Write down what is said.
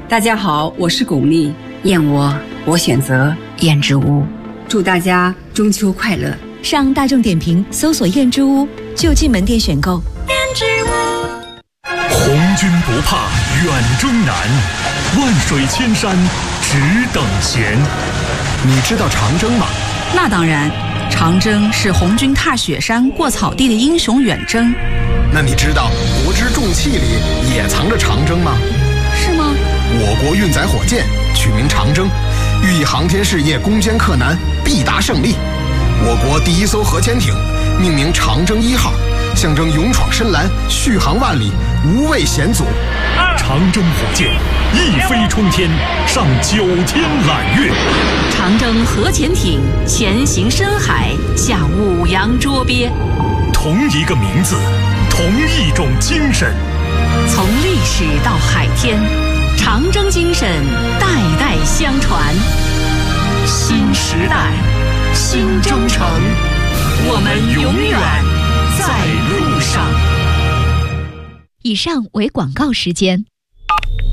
大家好，我是巩俐。 燕窝，我选择燕之屋。 祝大家中秋快乐！ 上大众点评搜索燕之屋，就近门店选购。 燕之屋。 红军不怕远征难，万水千山只等闲。 你知道长征吗？ 那当然，长征是红军踏雪山过草地的英雄远征。 那你知道国之重器里也藏着长征吗？ 是吗？ 我国运载火箭取名长征，寓意航天事业攻坚克难，必达胜利。我国第一艘核潜艇命名长征1号，象征勇闯深蓝，续航万里，无畏险阻。 长征火箭一飞冲天，上9天揽月。 长征核潜艇前行深海，下五洋捉鳖。 同一个名字，同一种精神。 从历史到海天，长征精神代代相传。新时代，新征程，我们永远在路上。 以上为广告时间。